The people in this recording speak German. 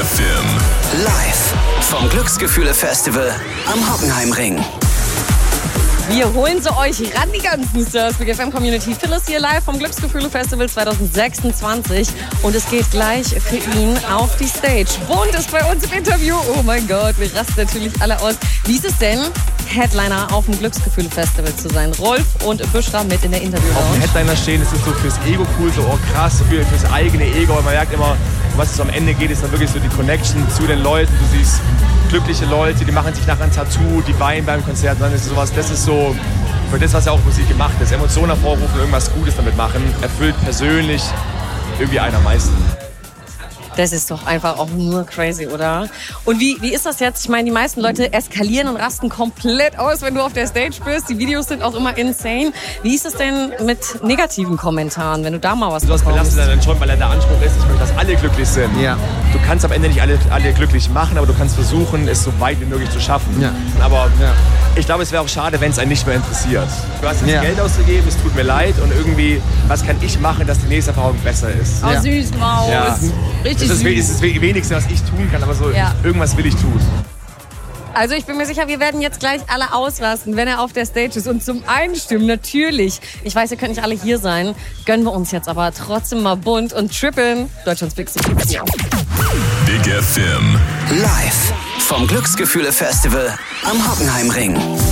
FM. Live vom Glücksgefühle-Festival am Hockenheimring. Wir holen sie euch ran, die ganzen Stars. Big FM Community. Phil ist hier live vom Glücksgefühle-Festival 2026. Und es geht gleich für ihn auf die Stage. Bund ist bei uns im Interview. Oh mein Gott, wir rasten natürlich alle aus. Wie ist es denn, Headliner auf dem Glücksgefühle-Festival zu sein? Rolf und Büschra mit in der Interview-Lounge. Auf dem Headliner stehen, das ist so fürs Ego cool, so krass, so fürs eigene Ego. Aber man merkt immer, was es am Ende geht, ist dann wirklich so die Connection zu den Leuten. Du siehst glückliche Leute, die machen sich nachher ein Tattoo, die weinen beim Konzert. Dann ist sowas, das ist so für das, was ja auch Musik gemacht ist. Emotionen hervorrufen, irgendwas Gutes damit machen, erfüllt persönlich irgendwie einen am meisten. Das ist doch einfach auch nur crazy, oder? Und wie ist das jetzt? Ich meine, die meisten Leute eskalieren und rasten komplett aus, wenn du auf der Stage bist. Die Videos sind auch immer insane. Wie ist es denn mit negativen Kommentaren, wenn du da mal was bekommst? Das belastet dann schon, weil der Anspruch ist, ich möchte, dass alle glücklich sind. Ja. Du kannst am Ende nicht alle glücklich machen, aber du kannst versuchen, es so weit wie möglich zu schaffen. Ja. Aber ich glaube, es wäre auch schade, wenn es einen nicht mehr interessiert. Du hast jetzt Geld ausgegeben, es tut mir leid und irgendwie, was kann ich machen, dass die nächste Erfahrung besser ist? Oh, süß, Maus. Ja. Richtig das ist das Wenigste, was ich tun kann, aber so irgendwas will ich tun. Also ich bin mir sicher, wir werden jetzt gleich alle ausrasten, wenn er auf der Stage ist. Und zum Einstimmen natürlich. Ich weiß, ihr könnt nicht alle hier sein. Gönnen wir uns jetzt aber trotzdem mal bunt und trippeln. Deutschlands Big City. Big FM. Live vom Glücksgefühle-Festival am Hockenheimring.